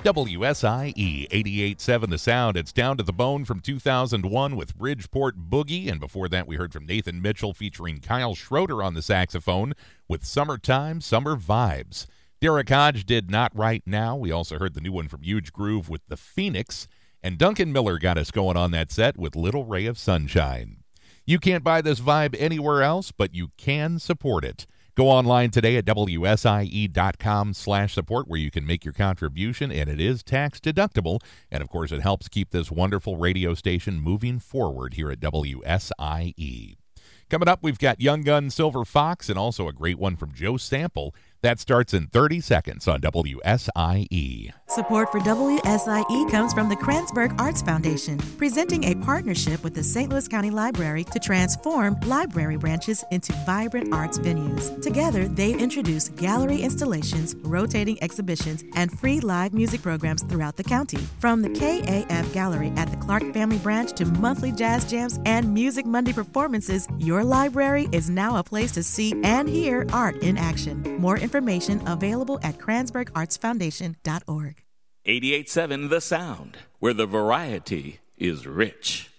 WSIE 88.7 The Sound. It's Down to the Bone from 2001 with Bridgeport Boogie. And before that, we heard from Nathan Mitchell featuring Kyle Schroeder on the saxophone with Summertime, Summer Vibes. Derek Hodge did Not Right Now. We also heard the new one from Huge Groove with The Phoenix. And Duncan Miller got us going on that set with Little Ray of Sunshine. You can't buy this vibe anywhere else, but you can support it. Go online today at WSIE.com/support where you can make your contribution, and it is tax deductible. And, of course, it helps keep this wonderful radio station moving forward here at WSIE. Coming up, we've got Young Gun Silver Fox and also a great one from Joe Sample. That starts in 30 seconds on WSIE. Support for WSIE comes from the Kranzberg Arts Foundation, presenting a partnership with the St. Louis County Library to transform library branches into vibrant arts venues. Together, they've introduced gallery installations, rotating exhibitions, and free live music programs throughout the county. From the KAF Gallery at the Clark Family Branch to monthly jazz jams and Music Monday performances, your library is now a place to see and hear art in action. More information available at KranzbergArtsFoundation.org. 88.7 The Sound, where the variety is rich.